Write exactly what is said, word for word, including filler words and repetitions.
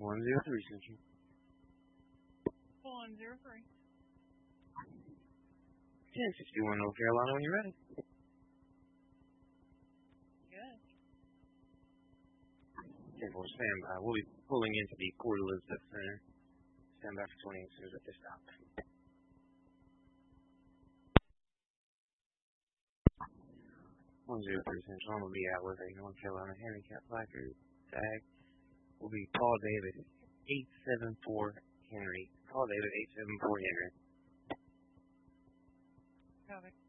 one zero three Central. one zero three. ten sixty-one North Carolina when you're ready. Good. ten four standby. We'll be pulling into the Port Elizabeth Center. Stand by for twenty as soon as I get stopped. one zero three Central. I'm going to be out with a North Carolina handicap placard tag. Will be Paul David, eight seven four Henry. Paul David, eight seven four Henry. Got it.